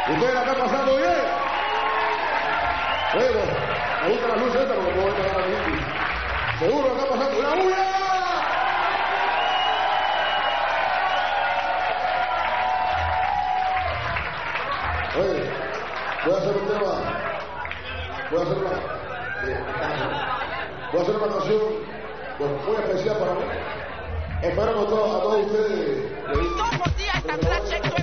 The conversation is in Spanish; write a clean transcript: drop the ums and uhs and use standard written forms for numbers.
¿Ustedes la están pasando bien? Bueno, me gusta la luz esta porque puedo ver a la gente. Seguro la está pasando. ¡Una bulla! Oye, voy a hacer un tema. Voy a hacer una canción muy especial para mí. Espero a todos ustedes.